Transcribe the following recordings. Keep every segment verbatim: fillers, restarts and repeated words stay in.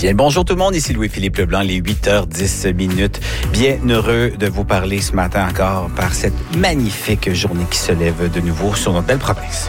Bien, bonjour tout le monde, ici Louis-Philippe Leblanc, les huit heures dix minutes. Bien heureux de vous parler ce matin encore par cette magnifique journée qui se lève de nouveau sur notre belle province.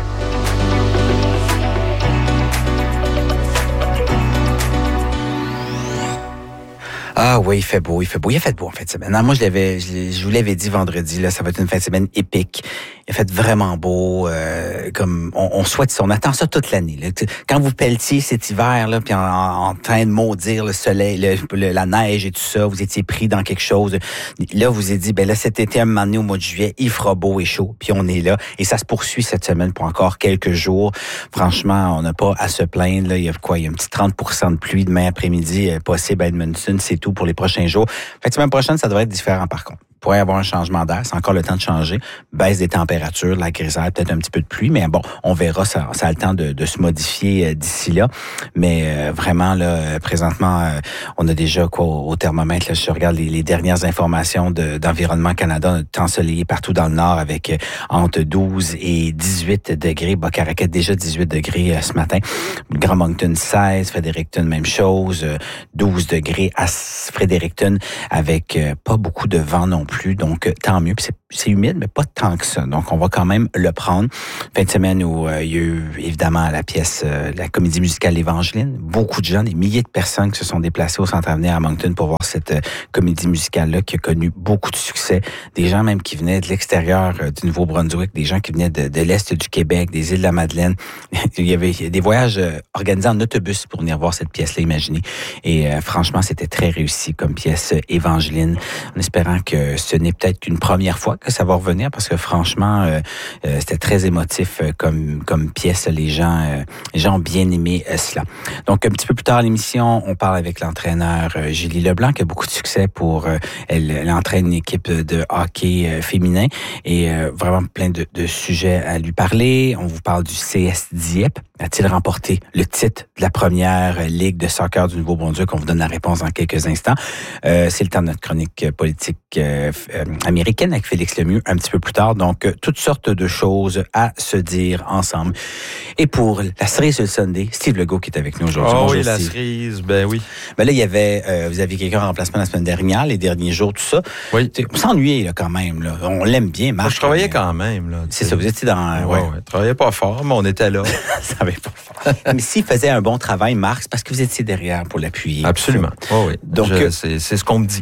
Ah oui, il fait beau, il fait beau. Il a fait beau en fin de semaine. Non, moi, je l'avais, je, je vous l'avais dit vendredi, là, ça va être une fin de semaine épique. Il a fait vraiment beau, euh, comme on, on souhaite ça. On attend ça toute l'année. Là. Quand vous pelletiez cet hiver, là, puis en, en train de maudire le soleil, le, le, la neige et tout ça, vous étiez pris dans quelque chose. Là, vous vous êtes dit, ben là, cet été, à un moment donné, au mois de juillet, il fera beau et chaud, puis on est là. Et ça se poursuit cette semaine pour encore quelques jours. Franchement, on n'a pas à se plaindre. Là. Il y a quoi? Il y a un petit trente pour cent de pluie demain après-midi euh, possible à Edmonton. C'est tout pour les prochains jours. Fait que semaine prochaine, ça devrait être différent par contre. Il pourrait y avoir un changement d'air, c'est encore le temps de changer. Baisse des températures, la grisaille, peut-être un petit peu de pluie, mais bon, on verra, ça, ça a le temps de, de se modifier euh, d'ici là. Mais euh, vraiment, là, présentement, euh, on a déjà quoi au, au thermomètre, là, je regarde les, les dernières informations de, d'Environnement Canada, on a temps ensoleillé partout dans le nord avec euh, entre douze et dix-huit degrés. Boc-à-Raquette, déjà dix-huit degrés euh, ce matin. Grand Moncton, seize. Fredericton, même chose. Euh, douze degrés à Fredericton avec euh, pas beaucoup de vent non plus. Plus, donc tant mieux. Puis c'est, c'est humide, mais pas tant que ça. Donc, on va quand même le prendre. Fin de semaine où euh, il y a eu, évidemment, la pièce, euh, la comédie musicale L'Évangeline. Beaucoup de gens, des milliers de personnes qui se sont déplacées au Centre Avenir à Moncton pour voir cette euh, comédie musicale-là qui a connu beaucoup de succès. Des gens même qui venaient de l'extérieur euh, du Nouveau-Brunswick, des gens qui venaient de, de l'Est du Québec, des îles de la Madeleine. Il y avait des voyages euh, organisés en autobus pour venir voir cette pièce-là, imaginez. Et euh, franchement, c'était très réussi comme pièce euh, Évangeline, en espérant que ce n'est peut-être qu'une première fois que ça va revenir parce que franchement, euh, euh, c'était très émotif euh, comme comme pièce. Les gens, euh, les gens ont bien aimé euh, cela. Donc, un petit peu plus tard à l'émission, on parle avec l'entraîneur euh, Julie Leblanc qui a beaucoup de succès pour... Euh, elle, elle entraîne une équipe de hockey euh, féminin et euh, vraiment plein de, de sujets à lui parler. On vous parle du C S Dieppe. A-t-il remporté le titre de la première ligue de soccer du Nouveau-Brunswick? On vous donne la réponse dans quelques instants. Euh, c'est le temps de notre chronique politique euh, euh, américaine avec Félix Lemieux un petit peu plus tard. Donc, euh, toutes sortes de choses à se dire ensemble. Et pour la cerise sur le Sunday, Steve Legault qui est avec nous aujourd'hui. Oh Bonjour, oui, la Steve. cerise, ben oui. Ben là, il y avait, euh, vous aviez quelqu'un en remplacement la semaine dernière, les derniers jours, tout ça. Oui. T'sais, on s'ennuyait là, quand même. Là. On l'aime bien, Marc. Moi, je travaillais mais... quand même. Là, c'est ça, vous étiez dans... Ouais, ouais. ouais. Travaillais pas fort, mais on était là. Ça avait pas fort. Mais s'il faisait un bon travail, Marc, c'est parce que vous étiez derrière pour l'appuyer. Absolument. Oh, oui. Donc, je, c'est, c'est ce qu'on me dit.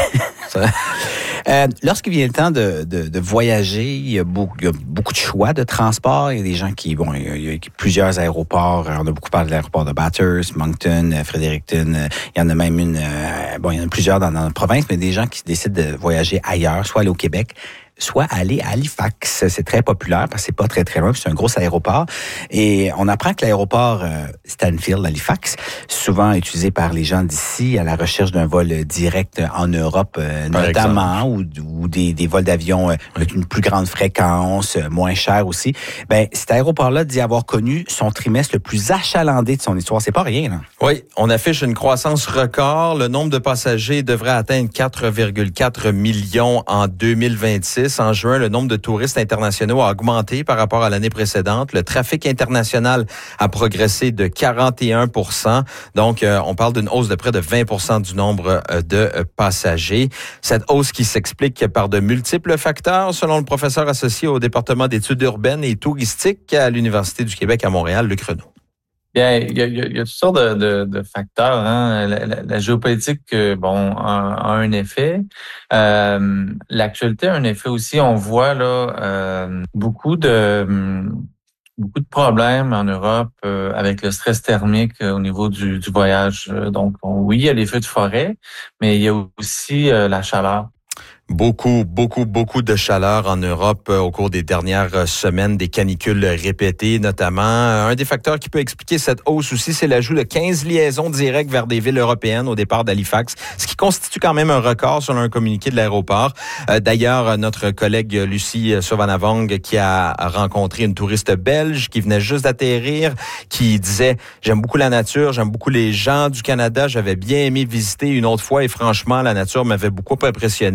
euh, lorsqu'il vient le temps de, de, de voyager, il y, a beaucoup, il y a beaucoup de choix de transport. Il y a des gens qui, bon, il y a, il y a plusieurs aéroports. On a beaucoup parlé de l'aéroport de Bathurst, Moncton, Fredericton. Il y en a même une, euh, bon, il y en a plusieurs dans, dans la province, mais des gens qui décident de voyager ailleurs, soit aller au Québec, soit aller à Halifax. C'est très populaire parce que c'est pas très très loin, c'est un gros aéroport. Et on apprend que l'aéroport euh, Stanfield, Halifax, souvent utilisé par les gens d'ici à la recherche d'un vol direct en Europe, euh, notamment, ou, ou des, des vols d'avion euh, avec une plus grande fréquence, euh, moins cher aussi. Ben cet aéroport-là dit avoir connu son trimestre le plus achalandé de son histoire. C'est pas rien, là. Oui, on affiche une croissance record. Le nombre de passagers devrait atteindre quatre virgule quatre millions en deux mille vingt-six. En juin, le nombre de touristes internationaux a augmenté par rapport à l'année précédente. Le trafic international a progressé de quarante et un pour cent. Donc, euh, on parle d'une hausse de près de vingt pour cent du nombre euh, de euh, passagers. Cette hausse qui s'explique par de multiples facteurs, selon le professeur associé au département d'études urbaines et touristiques à l'Université du Québec à Montréal, Luc Renaud. Bien, il y a, il y a, il y a toutes sortes de, de, de facteurs. Hein. La, la, la géopolitique, bon, a, a un effet. Euh, l'actualité a un effet aussi. On voit là euh, beaucoup de beaucoup de problèmes en Europe euh, avec le stress thermique euh, au niveau du, du voyage. Donc, on, oui, il y a les feux de forêt, mais il y a aussi euh, la chaleur. Beaucoup, beaucoup, beaucoup de chaleur en Europe euh, au cours des dernières semaines, des canicules répétées notamment. Un des facteurs qui peut expliquer cette hausse aussi, c'est l'ajout de quinze liaisons directes vers des villes européennes au départ d'Halifax, ce qui constitue quand même un record selon un communiqué de l'aéroport. Euh, d'ailleurs, notre collègue Lucie Sauvanavong, qui a rencontré une touriste belge qui venait juste d'atterrir, qui disait « J'aime beaucoup la nature, j'aime beaucoup les gens du Canada, j'avais bien aimé visiter une autre fois et franchement, la nature m'avait beaucoup impressionné. » Donc,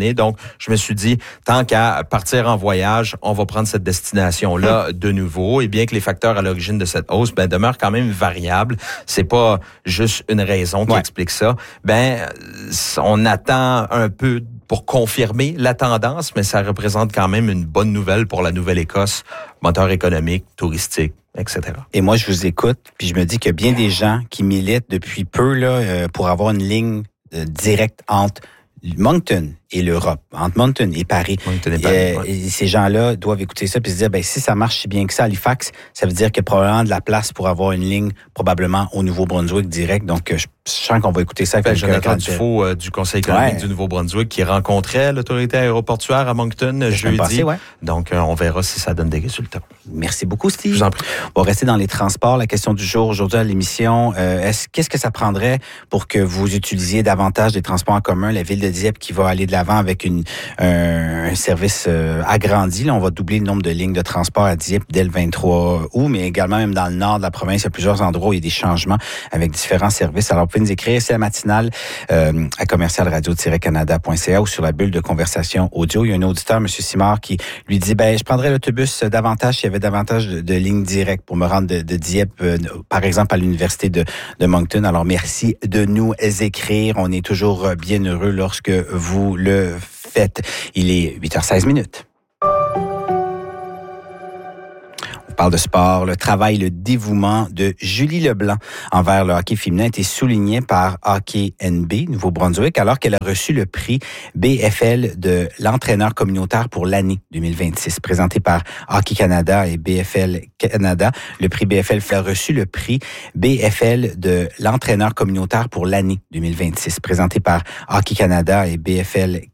je me suis dit, tant qu'à partir en voyage, on va prendre cette destination-là de nouveau. Et bien que les facteurs à l'origine de cette hausse, ben, demeurent quand même variables. C'est pas juste une raison qui ouais. explique ça. Ben, on attend un peu pour confirmer la tendance, mais ça représente quand même une bonne nouvelle pour la Nouvelle-Écosse, moteur économique, touristique, et cetera. Et moi, je vous écoute, puis je me dis qu'il y a bien des gens qui militent depuis peu là euh, pour avoir une ligne euh, directe entre Moncton et l'Europe, entre Moncton et Paris. Moncton et Paris euh, ouais. et ces gens-là doivent écouter ça puis se dire, ben si ça marche si bien que ça à Halifax, ça veut dire qu'il y a probablement de la place pour avoir une ligne probablement au Nouveau-Brunswick direct. Donc, je sens qu'on va écouter ça avec ben, le Jonathan Dufault euh, du Conseil économique ouais. du Nouveau-Brunswick qui rencontrait l'autorité aéroportuaire à Moncton le jeudi. Passé, ouais. Donc, euh, on verra si ça donne des résultats. Merci beaucoup, Steve. Je vous en prie. On va rester dans les transports. La question du jour aujourd'hui à l'émission, euh, est-ce, qu'est-ce que ça prendrait pour que vous utilisiez davantage des transports en commun? La ville de Dieppe qui va aller de l'avant avec une, un, un service euh, agrandi. Là, on va doubler le nombre de lignes de transport à Dieppe dès le vingt-trois août, mais également même dans le nord de la province, il y a plusieurs endroits où il y a des changements avec différents services. Alors, vous pouvez nous écrire, c'est la matinale euh, à commercial radio tiret canada point c a ou sur la bulle de conversation audio. Il y a un auditeur, M. Simard, qui lui dit, ben, je prendrais l'autobus davantage s'il y avait davantage de, de lignes directes pour me rendre de, de Dieppe, euh, par exemple, à l'université de, de Moncton. Alors, merci de nous écrire. On est toujours bien heureux lorsque vous le faites. Il est huit heures seize minutes. On parle de sport. Le travail, le dévouement de Julie Leblanc envers le hockey féminin a été souligné par Hockey N B Nouveau-Brunswick alors qu'elle a reçu le prix B F L de l'entraîneur communautaire pour l'année deux mille vingt-six, présenté par Hockey Canada et B F L Canada. Le prix B F L a reçu le prix B F L de l'entraîneur communautaire pour l'année deux mille vingt-six, présenté par Hockey Canada et B F L